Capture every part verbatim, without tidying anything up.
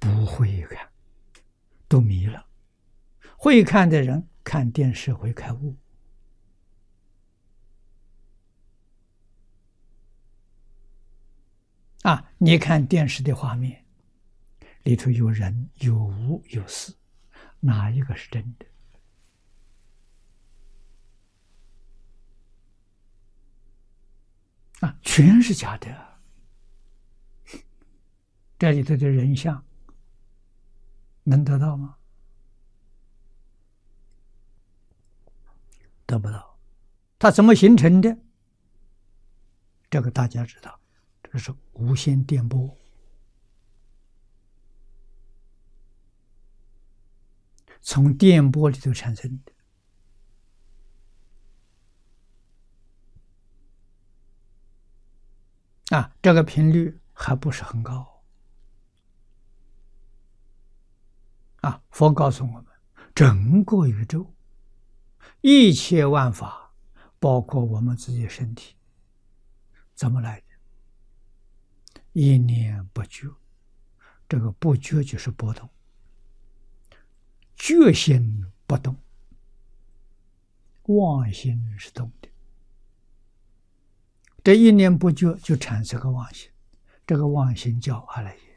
不会看，都迷了。会看的人看电视会开悟。啊，你看电视的画面，里头有人、有物、有事，哪一个是真的？啊，全是假的。这里头的人像能得到吗？得不到。它怎么形成的？这个大家知道，这是无线电波。从电波里头产生的。啊，这个频率还不是很高。啊，佛告诉我们，整个宇宙一切万法，包括我们自己身体，怎么来的？一念不觉，这个不觉就是波动，觉心不动，妄心是动的。这一念不觉就产生个妄心，这个妄心叫阿赖耶。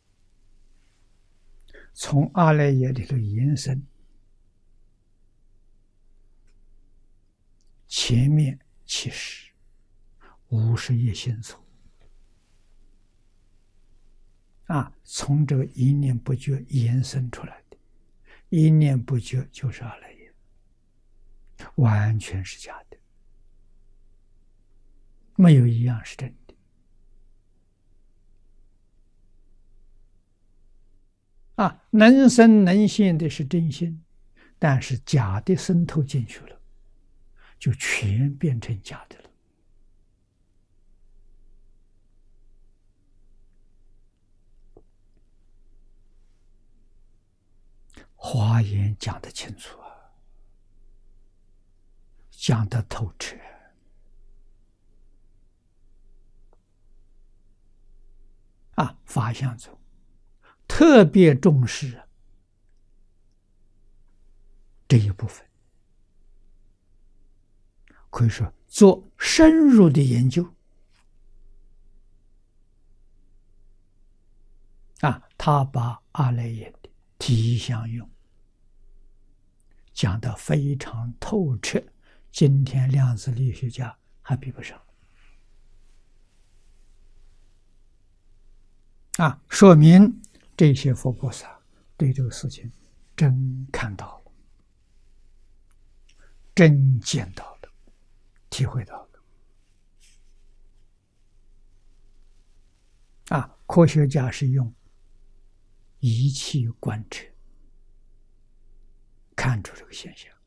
从阿赖耶里头延伸，前面七十、五十一心所啊，从这个一念不觉延伸出来的，一念不觉就是阿赖耶，完全是假的，没有一样是真的。啊，能生能现的是真心，但是假的渗透进去了，就全变成假的了。华严讲得清楚啊，讲得透彻。啊，法相中特别重视这一部分，可以说做深入的研究。啊，他把阿赖耶的体相用讲得非常透彻，今天量子力学家还比不上。啊，说明这些佛菩萨对这个事情真看到了，真见到了，体会到了。啊，科学家是用仪器观测看出这个现象。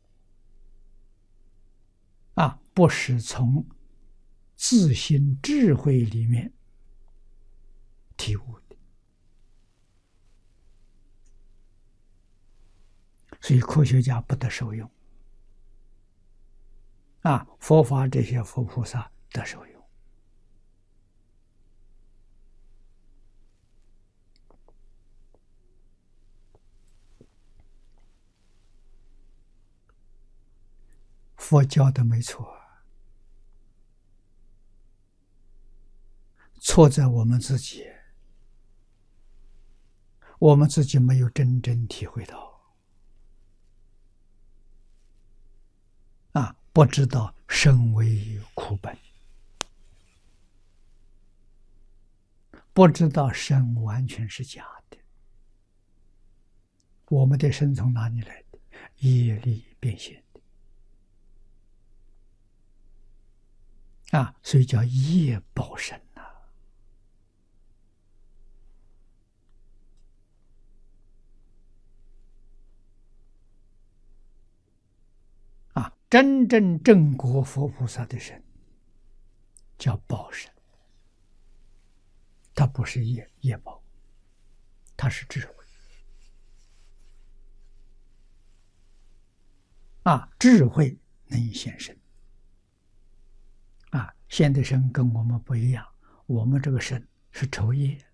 啊，不是从自心智慧里面体悟的。所以科学家不得受用。啊，佛法这些佛菩萨得受用。佛教的没错，错在我们自己，我们自己没有真正体会到。啊，不知道身为苦本，不知道身完全是假的。我们的身从哪里来的？业力变现的。啊，所以叫业报身呐。啊，真正正果佛菩萨的身叫报身，它不是业业报，它是智慧。啊，智慧能现身。啊，现代身跟我们不一样，我们这个身是酬业。